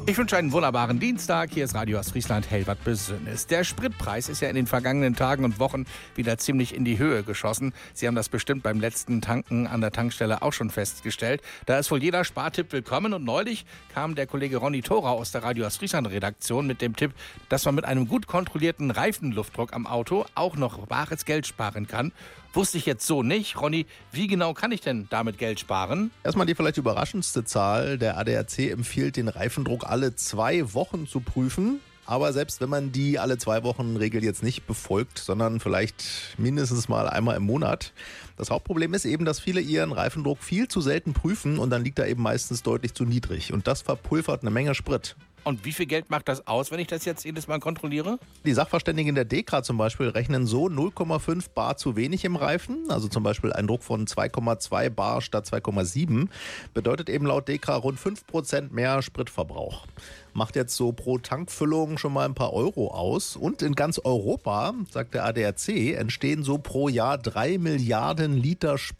Ich wünsche einen wunderbaren Dienstag. Hier ist Radio Ostfriesland Helbert Besönnes. Der Spritpreis ist ja in den vergangenen Tagen und Wochen wieder ziemlich in die Höhe geschossen. Sie haben das bestimmt beim letzten Tanken an der Tankstelle auch schon festgestellt. Da ist wohl jeder Spartipp willkommen. Und neulich kam der Kollege Ronny Thora aus der Radio Ostfriesland Redaktion mit dem Tipp, dass man mit einem gut kontrollierten Reifenluftdruck am Auto auch noch bares Geld sparen kann. Wusste ich jetzt so nicht. Ronny, wie genau kann ich denn damit Geld sparen? Erstmal die vielleicht überraschendste Zahl. Der ADAC empfiehlt, den Reifendruck alle 2 Wochen zu prüfen. Aber selbst wenn man die alle 2 Wochen Regel jetzt nicht befolgt, sondern vielleicht mindestens mal einmal im Monat. Das Hauptproblem ist eben, dass viele ihren Reifendruck viel zu selten prüfen und dann liegt er eben meistens deutlich zu niedrig. Und das verpulvert eine Menge Sprit. Und wie viel Geld macht das aus, wenn ich das jetzt jedes Mal kontrolliere? Die Sachverständigen der DEKRA zum Beispiel rechnen so 0,5 bar zu wenig im Reifen. Also zum Beispiel ein Druck von 2,2 bar statt 2,7 bedeutet eben laut DEKRA rund 5% mehr Spritverbrauch. Macht jetzt so pro Tankfüllung schon mal ein paar Euro aus. Und in ganz Europa, sagt der ADAC, entstehen so pro Jahr 3 Milliarden Liter Sprit